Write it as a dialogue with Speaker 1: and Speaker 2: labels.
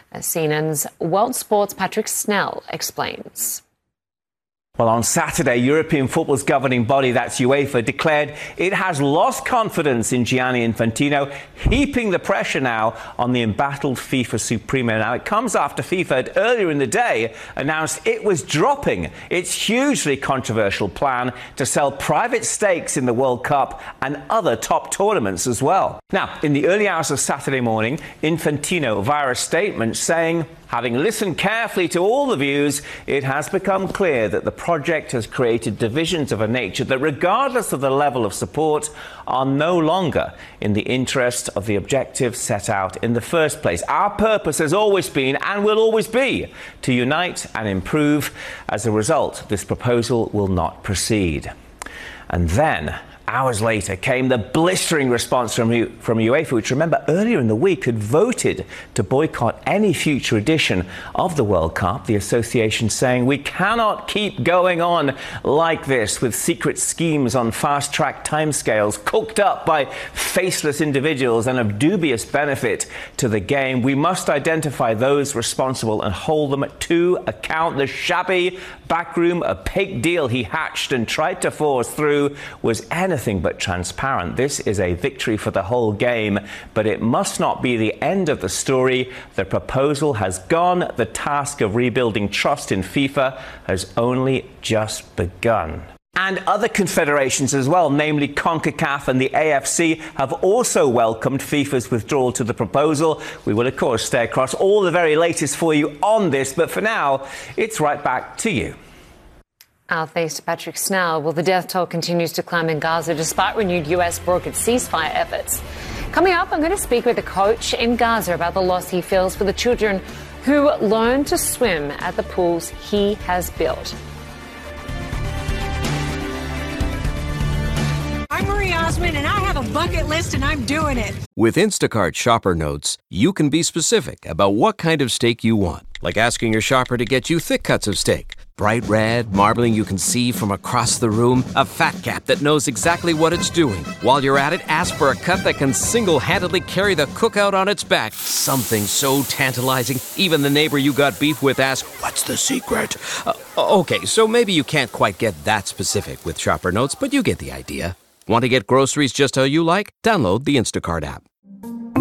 Speaker 1: As CNN's World Sport's Patrick Snell explains.
Speaker 2: Well, on Saturday, European football's governing body, that's UEFA, declared it has lost confidence in Gianni Infantino, heaping the pressure now on the embattled FIFA Supremo. Now, it comes after FIFA had earlier in the day announced it was dropping its hugely controversial plan to sell private stakes in the World Cup and other top tournaments as well. Now, in the early hours of Saturday morning, Infantino, via a statement saying, having listened carefully to all the views, it has become clear that the project has created divisions of a nature that, regardless of the level of support, are no longer in the interest of the objectives set out in the first place. Our purpose has always been, and will always be, to unite and improve. As a result, this proposal will not proceed. And then, hours later, came the blistering response from UEFA, which, remember, earlier in the week had voted to boycott any future edition of the World Cup. The association saying, we cannot keep going on like this with secret schemes on fast-track timescales cooked up by faceless individuals and of dubious benefit to the game. We must identify those responsible and hold them to account. The shabby, backroom, opaque deal he hatched and tried to force through was anything but transparent. This is a victory for the whole game, but it must not be the end of the story. The proposal has gone. The task of rebuilding trust in FIFA has only just begun. And other confederations as well, namely CONCACAF and the AFC, have also welcomed FIFA's withdrawal to the proposal. We will, of course, stay across all the very latest for you on this, but for now, it's right back to you.
Speaker 1: Our thanks to Patrick Snell. Well, the death toll continues to climb in Gaza despite renewed US brokered ceasefire efforts. Coming up, I'm going to speak with a coach in Gaza about the loss he feels for the children who learn to swim at the pools he has built.
Speaker 3: I'm Marie Osmond, and I have a bucket list, and I'm doing it.
Speaker 4: With Instacart Shopper Notes, you can be specific about what kind of steak you want, like asking your shopper to get you thick cuts of steak, bright red, marbling you can see from across the room, a fat cap that knows exactly what it's doing. While you're at it, ask for a cut that can single-handedly carry the cookout on its back. Something so tantalizing, even the neighbor you got beef with asks, "What's the secret?" Okay, so maybe you can't quite get that specific with Shopper Notes, but you get the idea. Want to get groceries just how you like? Download the Instacart app.